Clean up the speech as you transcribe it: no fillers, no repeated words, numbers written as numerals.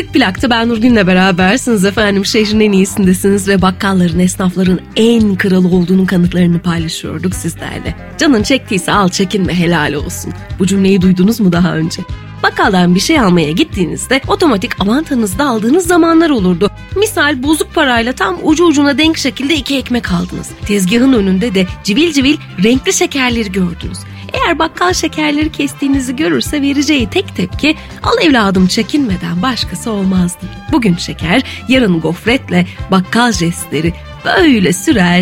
Müzik Plak'ta ben Nurgün'le berabersiniz efendim. Şehrin en iyisindesiniz ve bakkalların, esnafların en kralı olduğunun kanıtlarını paylaşıyorduk sizlerle. Canın çektiyse al, çekinme, helal olsun. Bu cümleyi duydunuz mu daha önce? Bakkaldan bir şey almaya gittiğinizde otomatik avantanızda aldığınız zamanlar olurdu. Misal bozuk parayla tam ucu ucuna denk şekilde 2 ekmek aldınız. Tezgahın önünde de civil civil renkli şekerleri gördünüz. Eğer bakkal şekerleri kestiğinizi görürse vereceği tek tepki al evladım çekinmeden başkası olmazdı. Bugün şeker, yarın gofretle bakkal jestleri böyle sürer